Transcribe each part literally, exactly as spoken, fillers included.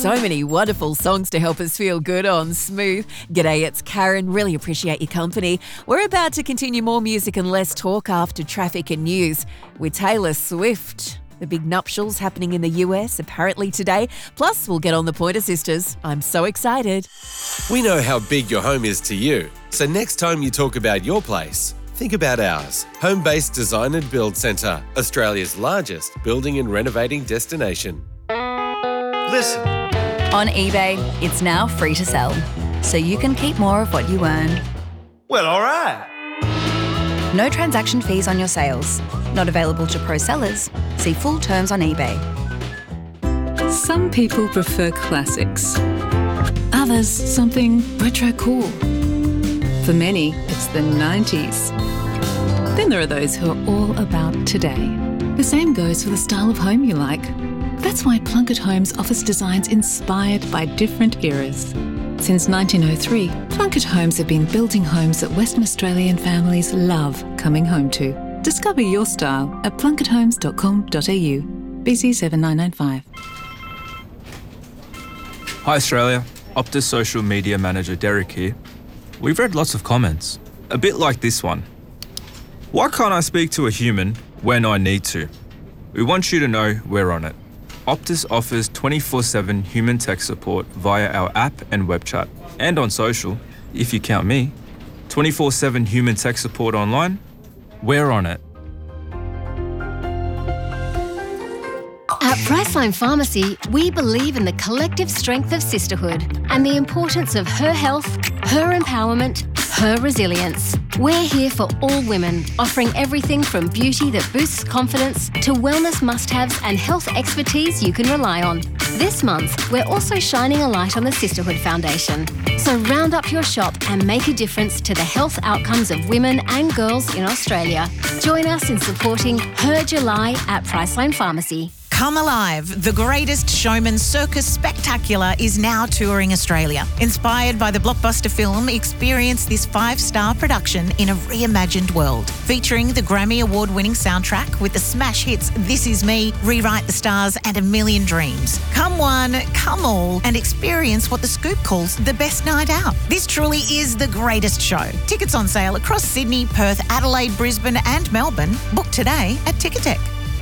So many wonderful songs to help us feel good on Smooth. G'day, it's Karen. Really appreciate your company. We're about to continue more music and less talk after traffic and news with Taylor Swift. The big nuptials happening in the U S apparently today. Plus, we'll get on the Pointer Sisters. I'm so excited. We know how big your home is to you. So next time you talk about your place, think about ours. Home-based Design and Build Centre, Australia's largest building and renovating destination. Listen. On eBay, it's now free to sell, so you can keep more of what you earn. Well, all right. No transaction fees on your sales. Not available to pro sellers. See full terms on eBay. Some people prefer classics. Others, something retro cool. For many, it's the nineties. Then there are those who are all about today. The same goes for the style of home you like. That's why Plunket Homes offers designs inspired by different eras. Since nineteen oh three, Plunket Homes have been building homes that Western Australian families love coming home to. Discover your style at plunket homes dot com dot a u. B C seven nine nine five. Hi Australia, Optus social media manager Derek here. We've read lots of comments, a bit like this one. Why can't I speak to a human when I need to? We want you to know we're on it. Optus offers twenty-four seven human tech support via our app and web chat. And on social, if you count me, twenty-four seven human tech support online, we're on it. At Priceline Pharmacy, we believe in the collective strength of sisterhood and the importance of her health, her empowerment, her resilience. We're here for all women, offering everything from beauty that boosts confidence to wellness must-haves and health expertise you can rely on. This month, we're also shining a light on the Sisterhood Foundation. So round up your shop and make a difference to the health outcomes of women and girls in Australia. Join us in supporting Her July at Priceline Pharmacy. Come Alive, the greatest showman circus spectacular, is now touring Australia. Inspired by the blockbuster film, experience this five-star production in a reimagined world. Featuring the Grammy Award-winning soundtrack with the smash hits This Is Me, Rewrite the Stars and A Million Dreams. Come one, come all, and experience what The Scoop calls the best night out. This truly is the greatest show. Tickets on sale across Sydney, Perth, Adelaide, Brisbane and Melbourne. Book today at Ticketek.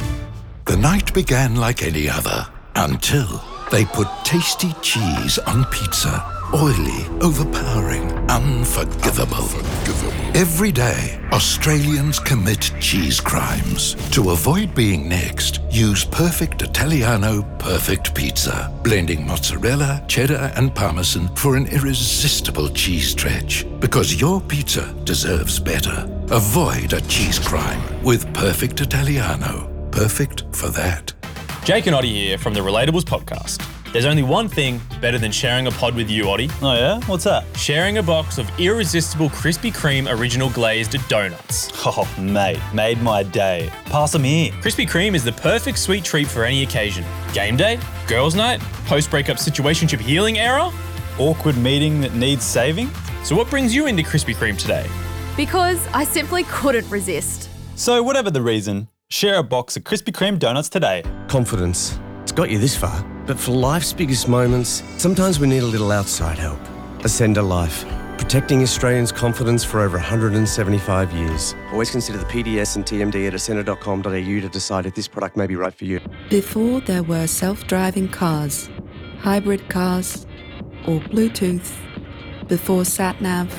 The night began like any other, until they put tasty cheese on pizza. Oily, overpowering, unforgivable. unforgivable. Every day, Australians commit cheese crimes. To avoid being next, use Perfect Italiano Perfect Pizza, blending mozzarella, cheddar and parmesan for an irresistible cheese stretch. Because your pizza deserves better. Avoid a cheese crime with Perfect Italiano. Perfect for that. Jake and Oddie here from the Relatables podcast. There's only one thing better than sharing a pod with you, Oddie. Oh yeah? What's that? Sharing a box of irresistible Krispy Kreme original glazed donuts. Oh, mate, made my day. Pass them here. Krispy Kreme is the perfect sweet treat for any occasion. Game day, girls' night, post-breakup situationship healing era, awkward meeting that needs saving. So what brings you into Krispy Kreme today? Because I simply couldn't resist. So whatever the reason, share a box of Krispy Kreme donuts today. Confidence. It's got you this far. But for life's biggest moments, sometimes we need a little outside help. Ascender Life. Protecting Australians' confidence for over one hundred seventy-five years. Always consider the P D S and T M D at ascender dot com dot a u to decide if this product may be right for you. Before there were self-driving cars, hybrid cars, or Bluetooth. Before sat-nav.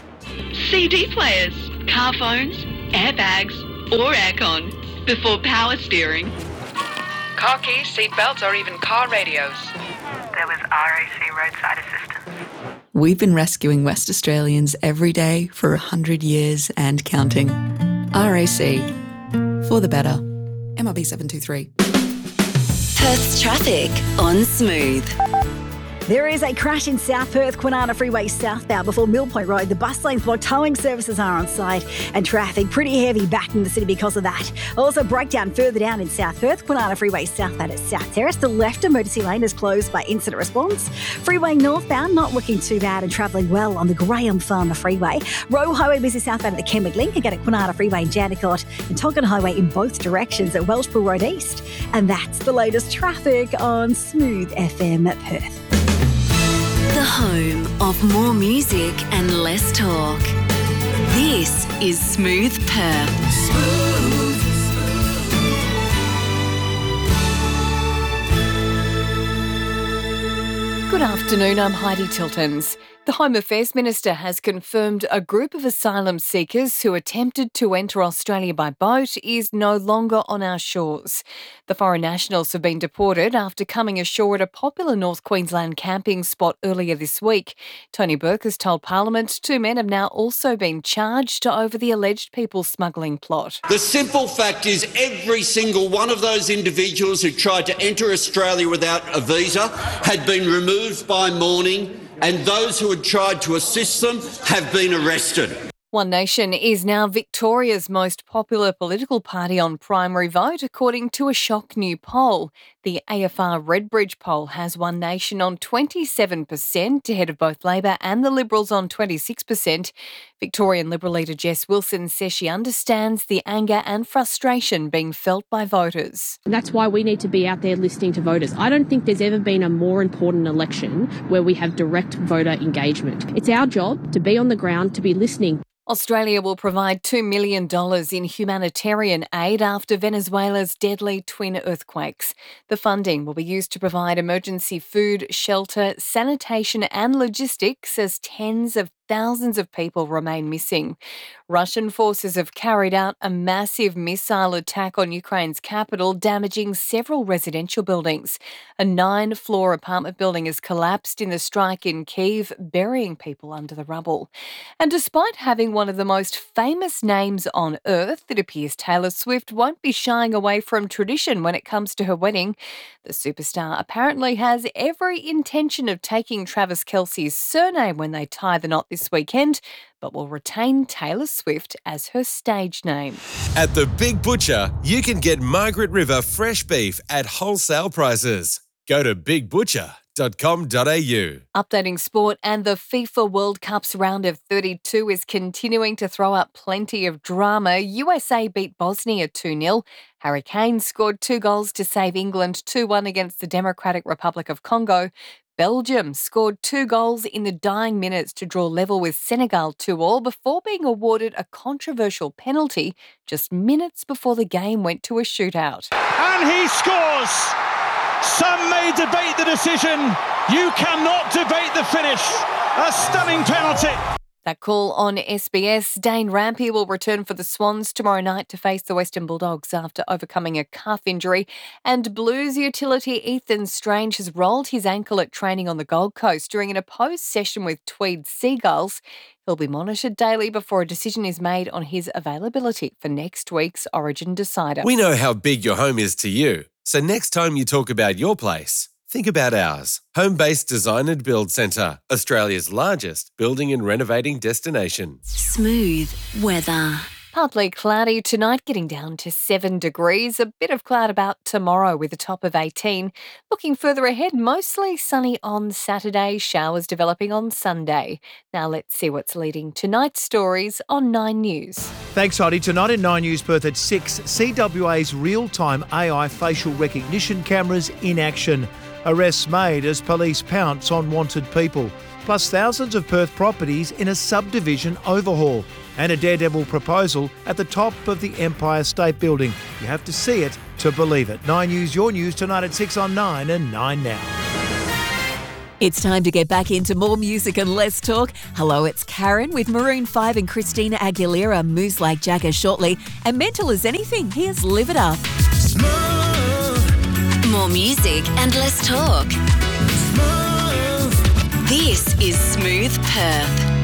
C D players, car phones, airbags, or aircon. Before power steering. Car keys, seat belts, or even car radios. There was R A C roadside assistance. We've been rescuing West Australians every day for one hundred years and counting. R A C. For the better. M R B seven two three. Perth's traffic on Smooth. There is a crash in South Perth, Kwinana Freeway southbound before Mill Point Road. The bus lane's blocked, towing services are on site and traffic pretty heavy back in the city because of that. Also, breakdown further down in South Perth, Kwinana Freeway southbound at South Terrace. The left emergency lane is closed by incident response. Freeway northbound not looking too bad and travelling well on the Graham Farmer Freeway. Royal Highway busy southbound at the Kenwick Link, again at Kwinana Freeway in Jandakot, and Tonkin Highway in both directions at Welshpool Road East. And that's the latest traffic on Smooth F M Perth. The home of more music and less talk. This is Smooth Perth. Smooth. Good afternoon, I'm Heidi Tiltons. The Home Affairs Minister has confirmed a group of asylum seekers who attempted to enter Australia by boat is no longer on our shores. The foreign nationals have been deported after coming ashore at a popular North Queensland camping spot earlier this week. Tony Burke has told Parliament two men have now also been charged over the alleged people smuggling plot. The simple fact is every single one of those individuals who tried to enter Australia without a visa had been removed by morning, and those who had tried to assist them have been arrested. One Nation is now Victoria's most popular political party on primary vote, according to a shock new poll. The A F R Redbridge poll has One Nation on twenty-seven percent, ahead of both Labor and the Liberals on twenty-six percent. Victorian Liberal leader Jess Wilson says she understands the anger and frustration being felt by voters. That's why we need to be out there listening to voters. I don't think there's ever been a more important election where we have direct voter engagement. It's our job to be on the ground, to be listening. Australia will provide two million dollars in humanitarian aid after Venezuela's deadly twin earthquakes. The funding will be used to provide emergency food, shelter, sanitation and logistics as tens of thousands of people remain missing. Russian forces have carried out a massive missile attack on Ukraine's capital, damaging several residential buildings. A nine-floor apartment building has collapsed in the strike in Kyiv, burying people under the rubble. And despite having one of the most famous names on earth, it appears Taylor Swift won't be shying away from tradition when it comes to her wedding. The superstar apparently has every intention of taking Travis Kelce's surname when they tie the knot this weekend, but will retain Taylor Swift as her stage name. At the Big Butcher, you can get Margaret River fresh beef at wholesale prices. Go to big butcher dot com dot a u. Updating sport, and the FIFA World Cup's round of thirty-two is continuing to throw up plenty of drama. U S A beat Bosnia two nil. Harry Kane scored two goals to save England two one against the Democratic Republic of Congo. Belgium scored two goals in the dying minutes to draw level with Senegal two all before being awarded a controversial penalty just minutes before the game went to a shootout. And he scores! Some may debate the decision. You cannot debate the finish. A stunning penalty. That call on S B S. Dane Rampe will return for the Swans tomorrow night to face the Western Bulldogs after overcoming a calf injury. And Blues utility Ethan Strange has rolled his ankle at training on the Gold Coast during an opposed session with Tweed Seagulls. He'll be monitored daily before a decision is made on his availability for next week's Origin Decider. We know how big your home is to you, so next time you talk about your place, think about ours. Home-based Design and Build Centre, Australia's largest building and renovating destination. Smooth weather. Partly cloudy tonight, getting down to seven degrees. A bit of cloud about tomorrow with a top of eighteen. Looking further ahead, mostly sunny on Saturday, showers developing on Sunday. Now let's see what's leading tonight's stories on Nine News. Thanks, Heidi. Tonight in Nine News Perth at six, C W A's real-time A I facial recognition cameras in action. Arrests made as police pounce on wanted people. Plus thousands of Perth properties in a subdivision overhaul. And a daredevil proposal at the top of the Empire State Building. You have to see it to believe it. Nine News, your news tonight at six on Nine and Nine Now. It's time to get back into more music and less talk. Hello, it's Karen with Maroon five and Christina Aguilera, Moves Like Jagger shortly. And Mental as Anything, here's Live It Up. More music and less talk. This is Smooth Perth.